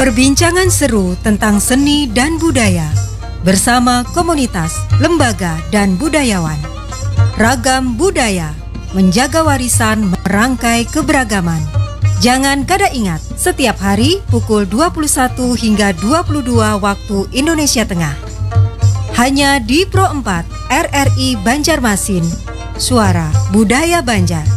Perbincangan seru tentang seni dan budaya bersama komunitas, lembaga, dan budayawan. Ragam budaya, menjaga warisan, merangkai keberagaman. Jangan kada ingat, setiap hari pukul 21 hingga 22 waktu Indonesia Tengah. Hanya di Pro 4 RRI Banjarmasin, Suara Budaya Banjar.